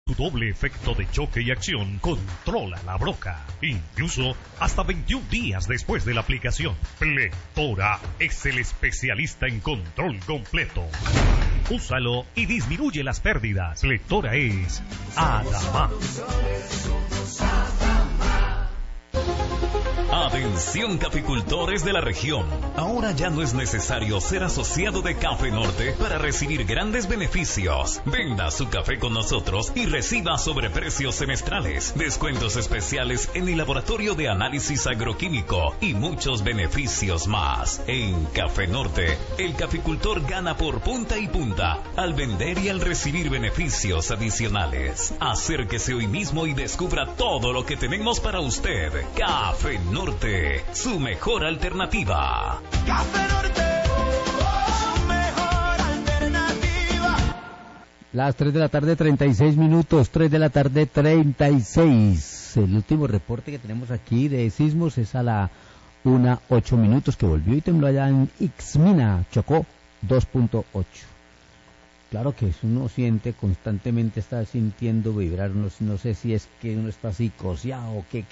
Tu doble efecto de choque y acción controla la broca, incluso hasta 21 días después de la aplicación. Flectora es el especialista en control completo. Úsalo y disminuye las pérdidas. Flectora es Adama. Atención caficultores de la región. Ahora ya no es necesario ser asociado de Café Norte para recibir grandes beneficios. Venda su café con nosotros y reciba sobreprecios semestrales, descuentos especiales en el laboratorio de análisis agroquímico y muchos beneficios más. En Café Norte, el caficultor gana por punta y punta al vender y al recibir beneficios adicionales. Acérquese hoy mismo y descubra todo lo que tenemos para usted. Café Norte, su mejor alternativa. Café Norte, su mejor alternativa. Las 3 de la tarde, 36 minutos, 3 de la tarde, 36. El último reporte que tenemos aquí de sismos es a la 1:08 minutos, que volvió y tembló allá en Ixmina, Chocó, 2.8. Claro que uno siente constantemente, está sintiendo vibrar, no sé si es que uno está psicoseado o qué.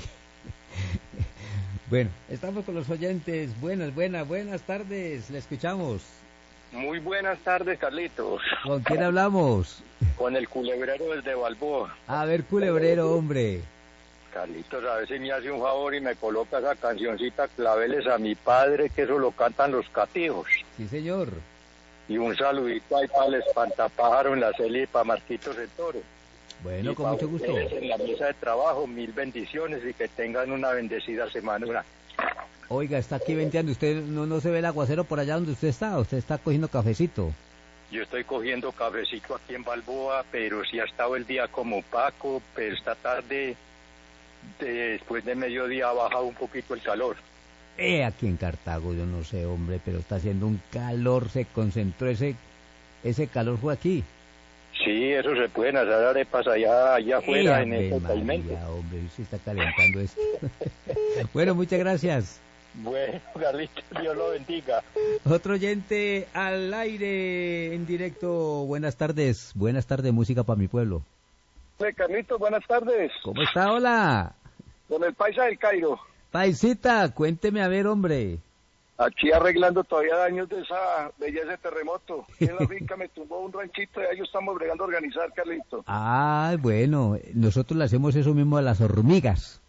Bueno, estamos con los oyentes. Buenas tardes, le escuchamos. Muy buenas tardes, Carlitos. ¿Con quién hablamos? Con el culebrero desde Balboa. A ver, culebrero, hombre. Carlitos, a ver si me hace un favor y me coloca esa cancioncita Claveles a mi padre, que eso lo cantan los catijos. Sí, señor. Y un saludito ahí para el espantapájaro en la celda y para Marquitos el Toro. Bueno, y con mucho gusto. En la mesa de trabajo, 1000 bendiciones y que tengan una bendecida semana. Oiga, está aquí venteando. ¿Usted no se ve el aguacero por allá donde usted está? ¿Usted está cogiendo cafecito? Yo estoy cogiendo cafecito aquí en Balboa, pero sí ha estado el día como opaco, pero esta tarde, después de mediodía, ha bajado un poquito el calor. Aquí en Cartago, yo no sé, hombre, pero está haciendo un calor, se concentró ese calor fue aquí. Sí, eso se pueden hacer arepas allá afuera en el pavimento. Hombre, se está calentando esto. Bueno, muchas gracias. Bueno, Carlitos, Dios lo bendiga. Otro oyente al aire, en directo. Buenas tardes, música para mi pueblo. Carlitos, buenas tardes. ¿Cómo está? Hola. Con el paisa del Cairo. Paisita, cuénteme a ver, hombre. Aquí arreglando todavía daños de esa belleza de terremoto. En la finca me tumbó un ranchito y ahí estamos bregando a organizar, Carlito. Ah, bueno, nosotros le hacemos eso mismo a las hormigas.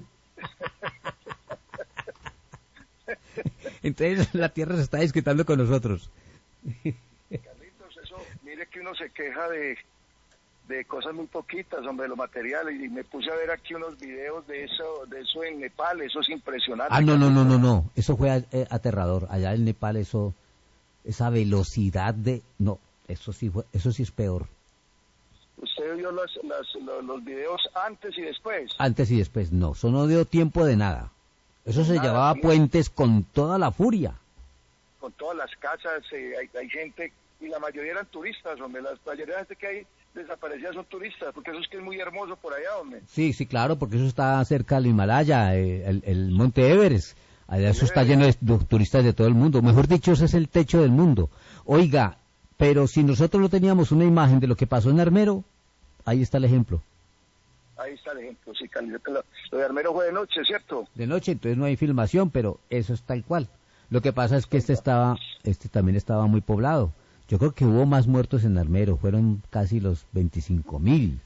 Entonces la tierra se está desquitando con nosotros. Carlitos, eso, mire que uno se queja de cosas muy poquitas, hombre, los materiales, y me puse a ver aquí unos videos de eso en Nepal, eso es impresionante. Ah, no, eso fue aterrador, allá en Nepal esa velocidad no, eso sí es peor. ¿Usted vio los videos antes y después? Antes y después, no, eso no dio tiempo de nada, eso se llevaba puentes con toda la furia. Con todas las casas, hay gente, y la mayoría eran turistas, hombre, la mayoría de la gente que hay desaparecidas son turistas, porque eso es que es muy hermoso por allá, hombre. Sí, claro, porque eso está cerca del Himalaya, el monte Everest, allá eso está lleno de turistas de todo el mundo, mejor dicho, ese es el techo del mundo. Oiga, pero si nosotros no teníamos una imagen de lo que pasó en Armero, ahí está el ejemplo. Ahí está el ejemplo, sí, lo de Armero fue de noche, ¿cierto? De noche, entonces no hay filmación, pero eso es tal cual. Lo que pasa es que este también estaba muy poblado. Yo creo que hubo más muertos en Armero, fueron casi los 25.000,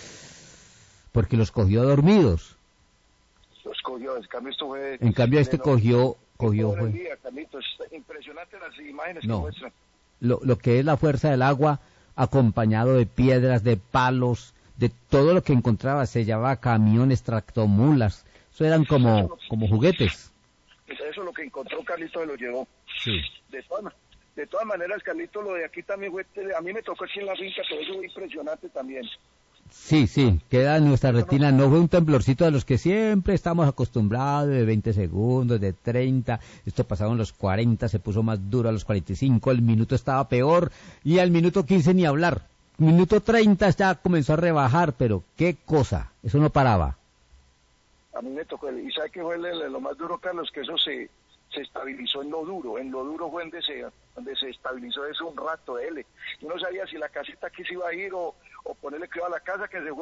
porque los cogió dormidos. Los cogió, en cambio esto fue... En cambio este cogió fue... Día, Carlitos, impresionante las imágenes que muestran. Lo que es la fuerza del agua, acompañado de piedras, de palos, de todo lo que encontraba, se llevaba camiones, tractomulas, eso eran como juguetes. Eso es lo que encontró Carlitos, se lo llevó. Sí. De todas maneras, Carlitos, lo de aquí también fue, a mí me tocó aquí en la finca, pero eso fue impresionante también. Sí, queda en nuestra retina, no fue un temblorcito de los que siempre estamos acostumbrados, de 20 segundos, de 30, esto pasaron los 40, se puso más duro a los 45, el minuto estaba peor, y al minuto 15 ni hablar, minuto 30 ya comenzó a rebajar, pero qué cosa, eso no paraba. A mí me tocó, y ¿sabe qué fue lo más duro, Carlos? Que eso se estabilizó en lo duro fue donde se estabilizó eso un rato, yo no sabía si la casita aquí se iba a ir o ponerle creo a la casa que se fue